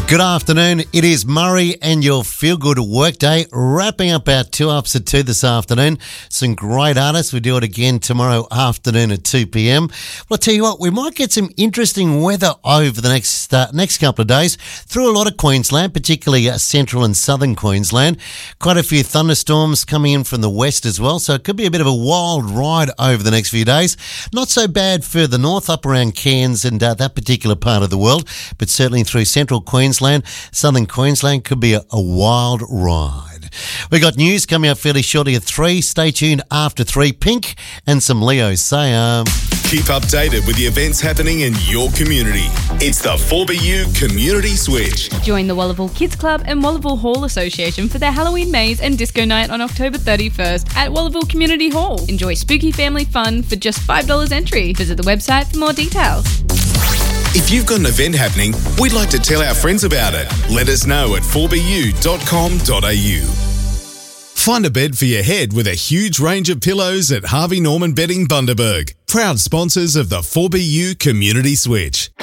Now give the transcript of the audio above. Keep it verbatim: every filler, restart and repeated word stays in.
Good afternoon. It is Murray and your Feel Good Workday, wrapping up our two ups at two this afternoon. Some great artists. We do it again tomorrow afternoon at two p.m. Well, I'll tell you what, we might get some interesting weather over the next uh, next couple of days through a lot of Queensland, particularly uh, central and southern Queensland. Quite a few thunderstorms coming in from the west as well, so it could be a bit of a wild ride over the next few days. Not so bad further north, up around Cairns and uh, that particular part of the world, but certainly through central Queensland. Southern Queensland could be a, a wild ride. We got news coming up fairly shortly at three. Stay tuned after three. Pink and some Leo Sayer. Keep updated with the events happening in your community. It's the four B U Community Switch. Join the Wallaville Kids Club and Wallaville Hall Association for their Halloween maze and disco night on October thirty-first at Wallaville Community Hall. Enjoy spooky family fun for just five dollars entry. Visit the website for more details. If you've got an event happening, we'd like to tell our friends about it. Let us know at four b u dot com dot a u. Find a bed for your head with a huge range of pillows at Harvey Norman Bedding Bundaberg, proud sponsors of the four B U Community Switch.